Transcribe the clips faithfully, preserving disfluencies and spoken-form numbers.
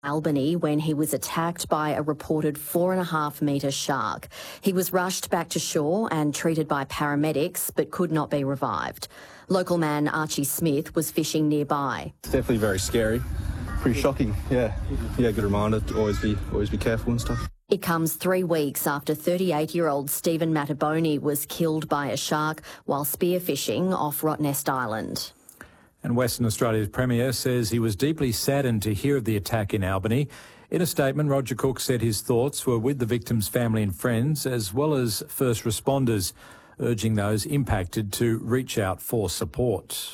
Albany when he was attacked by a reported four and a half metre shark. He was rushed back to shore and treated by paramedics but could not be revived. Local man Archie Smith was fishing nearby. It's definitely very scary, pretty shocking, yeah. Yeah, good reminder to always be, always be careful and stuff. It comes three weeks after thirty-eight-year-old Stephen Mataboni was killed by a shark while spearfishing off Rottnest Island. And Western Australia's Premier says he was deeply saddened to hear of the attack in Albany. In a statement, Roger Cook said his thoughts were with the victim's family and friends, as well as first responders, urging those impacted to reach out for support.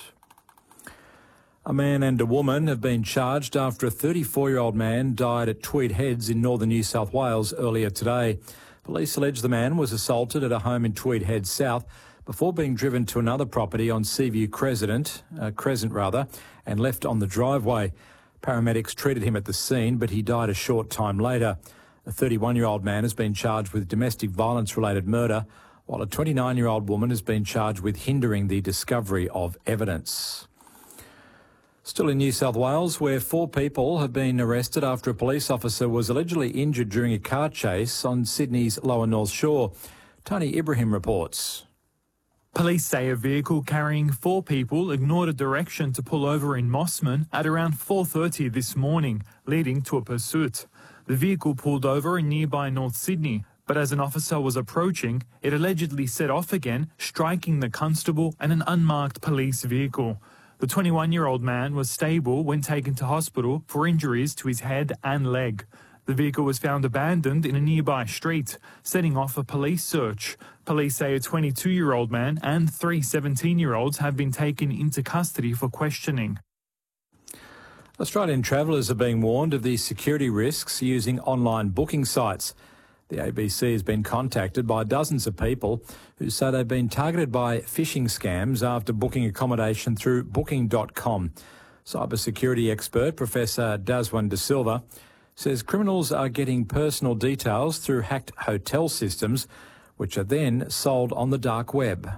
A man and a woman have been charged after a thirty-four-year-old man died at Tweed Heads in northern New South Wales earlier today. Police allege the man was assaulted at a home in Tweed Heads South before being driven to another property on Seaview Crescent, uh, Crescent rather, and left on the driveway. Paramedics treated him at the scene, but he died a short time later. A thirty-one-year-old man has been charged with domestic violence-related murder, while a twenty-nine-year-old woman has been charged with hindering the discovery of evidence. Still in New South Wales, where four people have been arrested after a police officer was allegedly injured during a car chase on Sydney's Lower North Shore. Tony Ibrahim reports. Police say a vehicle carrying four people ignored a direction to pull over in Mossman at around four thirty this morning, leading to a pursuit. The vehicle pulled over in nearby North Sydney, but as an officer was approaching, it allegedly set off again, striking the constable and an unmarked police vehicle. The twenty-one-year-old man was stable when taken to hospital for injuries to his head and leg. The vehicle was found abandoned in a nearby street, setting off a police search. Police say a twenty-two-year-old man and three seventeen-year-olds have been taken into custody for questioning. Australian travellers are being warned of the security risks using online booking sites. The A B C has been contacted by dozens of people who say they've been targeted by phishing scams after booking accommodation through booking dot com. Cybersecurity expert Professor Daswan De Silva says criminals are getting personal details through hacked hotel systems, which are then sold on the dark web.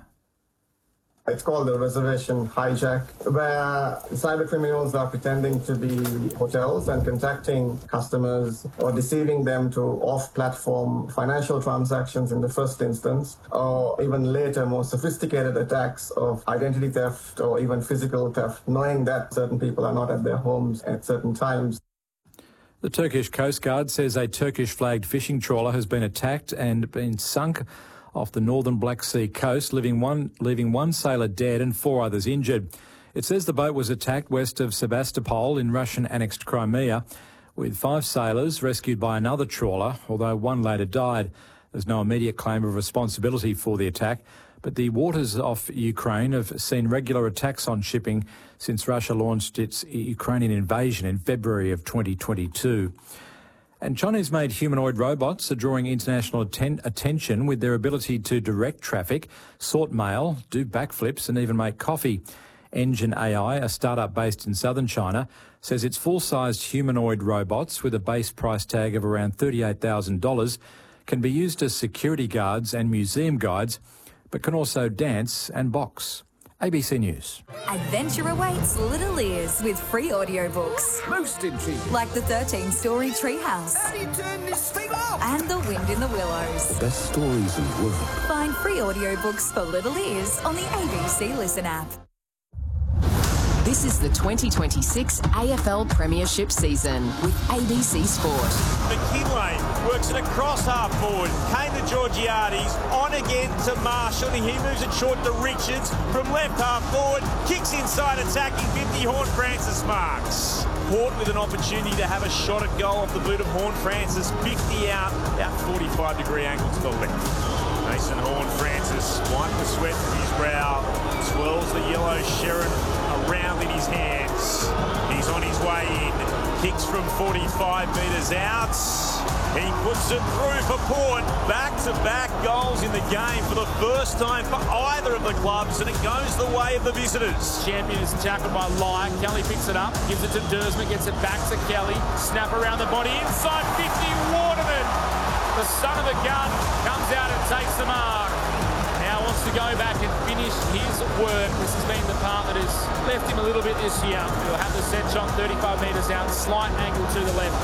It's called the reservation hijack, where cyber criminals are pretending to be hotels and contacting customers or deceiving them to off-platform financial transactions in the first instance, or even later more sophisticated attacks of identity theft or even physical theft, knowing that certain people are not at their homes at certain times. The Turkish Coast Guard says a Turkish-flagged fishing trawler has been attacked and been sunk off the northern Black Sea coast, leaving one, leaving one sailor dead and four others injured. It says the boat was attacked west of Sebastopol in Russian-annexed Crimea, with five sailors rescued by another trawler, although one later died. There's no immediate claim of responsibility for the attack, but the waters off Ukraine have seen regular attacks on shipping since Russia launched its Ukrainian invasion in February of twenty twenty-two. And Chinese-made humanoid robots are drawing international atten- attention with their ability to direct traffic, sort mail, do backflips and even make coffee. Engine A I, a startup based in southern China, says its full-sized humanoid robots with a base price tag of around thirty-eight thousand dollars can be used as security guards and museum guides, but can also dance and box. A B C News. Adventure awaits little ears with free audiobooks. Most intriguing. Like the thirteen-story Treehouse. How do you turn this thing off? And The Wind in the Willows. The best stories in the world. Find free audiobooks for little ears on the A B C Listen app. This is the twenty twenty-six A F L Premiership season with A B C Sport. McKinlay works it across half forward. Kane to Georgiades, on again to Marshall. He moves it short to Richards from left half forward. Kicks inside, attacking fifty. Horne-Francis marks. Port with an opportunity to have a shot at goal off the boot of Horne-Francis. fifty out, about forty-five degree angle to the left. Mason Horne-Francis wiped the sweat from his brow, twirls the yellow Sherrin around in his hands. He's on his way in, kicks from forty-five metres out. He puts it through for Port. Back-to-back goals in the game for the first time for either of the clubs, and it goes the way of the visitors. Champion is tackled by Lyon. Kelly picks it up, gives it to Dersman, gets it back to Kelly. Snap around the body, inside fifty, Waterman. The son of a gun comes out and takes the mark. Now wants to go back and finish his work. This has been the part that has left him a little bit this year. He'll have the set shot thirty-five metres out, slight angle to the left.